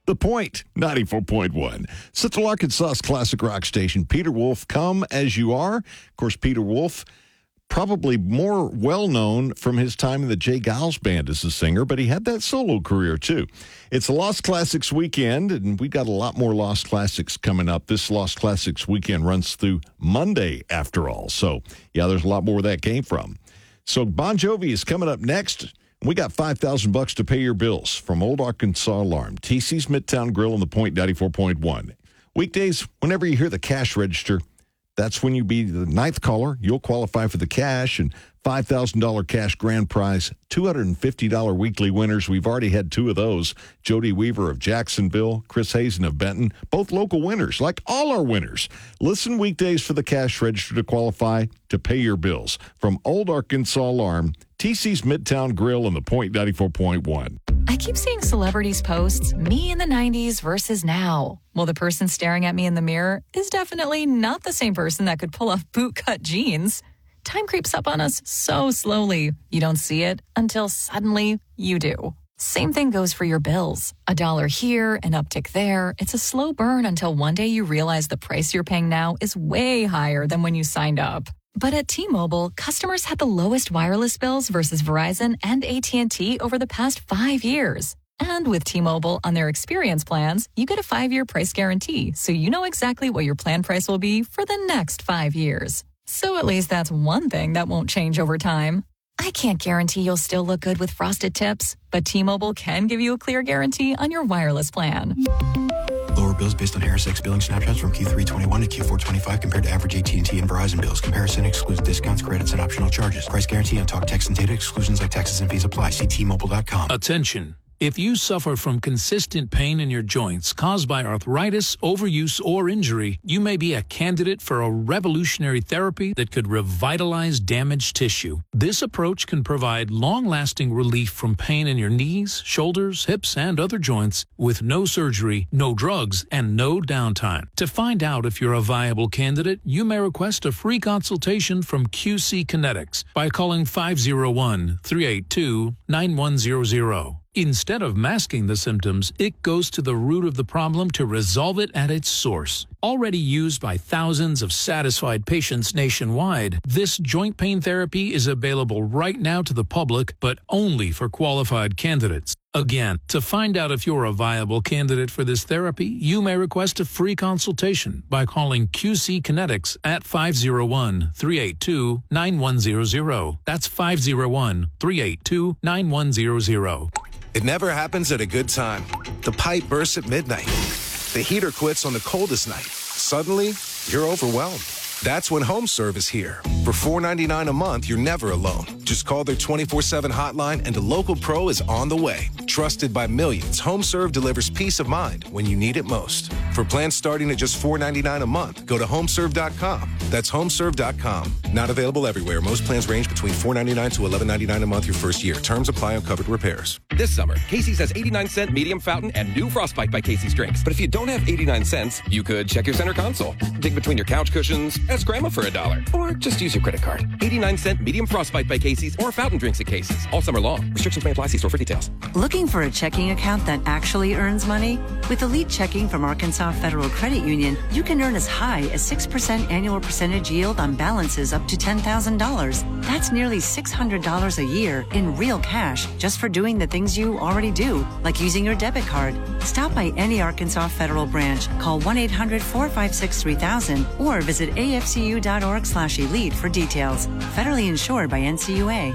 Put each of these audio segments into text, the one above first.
The Point, 94.1. Central Arkansas's classic rock station. Peter Wolf, Come As You Are. Of course, Peter Wolf, probably more well-known from his time in the Jay Giles Band as a singer, but he had that solo career, too. It's a Lost Classics weekend, and we've got a lot more Lost Classics coming up. This Lost Classics weekend runs through Monday, after all. So, yeah, there's a lot more where that came from. So, Bon Jovi is coming up next. We got $5,000 to pay your bills from Old Arkansas Alarm, TC's Midtown Grill, and The Point 94.1. Weekdays, whenever you hear the cash register, that's when you be the ninth caller. You'll qualify for the cash and $5,000 cash grand prize, $250 weekly winners. We've already had two of those. Jody Weaver of Jacksonville, Chris Hazen of Benton, both local winners, like all our winners. Listen weekdays for the cash register to qualify to pay your bills. From Old Arkansas Alarm, TC's Midtown Grill, and The Point 94.1. I keep seeing celebrities posts, me in the 90s versus now. Well, the person staring at me in the mirror is definitely not the same person that could pull off bootcut jeans. Time creeps up on us so slowly. You don't see it until suddenly you do. Same thing goes for your bills. $1 here, an uptick there. It's a slow burn until one day you realize the price you're paying now is way higher than when you signed up. But at T-Mobile, customers had the lowest wireless bills versus Verizon and AT&T over the past 5 years. And with T-Mobile on their experience plans, you get a 5-year price guarantee, so you know exactly what your plan price will be for the next 5 years. So at least that's one thing that won't change over time. I can't guarantee you'll still look good with frosted tips, but T-Mobile can give you a clear guarantee on your wireless plan. Lower bills based on Harris X billing snapshots from Q3 21 to Q4 25 compared to average AT&T and Verizon bills. Comparison excludes discounts, credits, and optional charges. Price guarantee on talk, text, and data. Exclusions like taxes and fees apply. See T-Mobile.com. Attention. If you suffer from consistent pain in your joints caused by arthritis, overuse, or injury, you may be a candidate for a revolutionary therapy that could revitalize damaged tissue. This approach can provide long-lasting relief from pain in your knees, shoulders, hips, and other joints with no surgery, no drugs, and no downtime. To find out if you're a viable candidate, you may request a free consultation from QC Kinetics by calling 501-382-9100. Instead of masking the symptoms, it goes to the root of the problem to resolve it at its source. Already used by thousands of satisfied patients nationwide, this joint pain therapy is available right now to the public, but only for qualified candidates. Again, to find out if you're a viable candidate for this therapy, you may request a free consultation by calling QC Kinetics at 501-382-9100. That's 501-382-9100. It never happens at a good time. The pipe bursts at midnight. The heater quits on the coldest night. Suddenly, you're overwhelmed. That's when HomeServe is here. For $4.99 a month, you're never alone. Just call their 24/7 hotline and a local pro is on the way. Trusted by millions, HomeServe delivers peace of mind when you need it most. For plans starting at just $4.99 a month, go to HomeServe.com. That's HomeServe.com. Not available everywhere. Most plans range between $4.99 to $11.99 a month your first year. Terms apply on covered repairs. This summer, Casey's has 89-cent medium fountain and new Frostbite by Casey's drinks. But if you don't have 89 cents, you could check your center console, dig between your couch cushions, ask Grandma for $1, or just use your credit card. 89-cent medium Frostbite by Casey's or fountain drinks at Casey's all summer long. Restrictions may apply. See store for details. Looking for a checking account that actually earns money? With Elite Checking from Arkansas Federal Credit Union, you can earn as high as 6% annual percentage yield on balances up to $10,000. That's nearly $600 a year in real cash just for doing the things you already do, like using your debit card. Stop by any Arkansas Federal branch, call 1-800-456-3000, or visit afcu.org/elite for details. Federally insured by NCUA.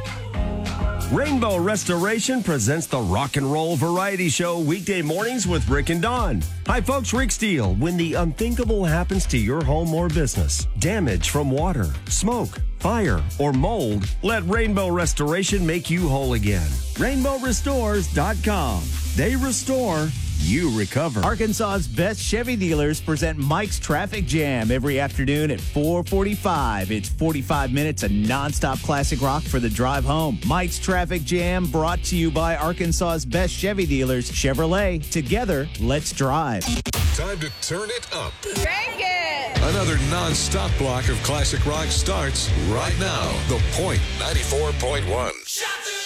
Rainbow Restoration presents the Rock and Roll Variety Show weekday mornings with Rick and Dawn. Hi, folks. Rick Steele. When the unthinkable happens to your home or business, damage from water, smoke, fire, or mold, let Rainbow Restoration make you whole again. RainbowRestores.com. They restore, you recover. Arkansas's best Chevy dealers present Mike's Traffic Jam every afternoon at 4:45. It's 45 minutes of nonstop classic rock for the drive home. Mike's Traffic Jam brought to you by Arkansas's best Chevy dealers, Chevrolet. Together, let's drive. Time to turn it up. Crank it! Another non-stop block of classic rock starts right now. The Point 94.1.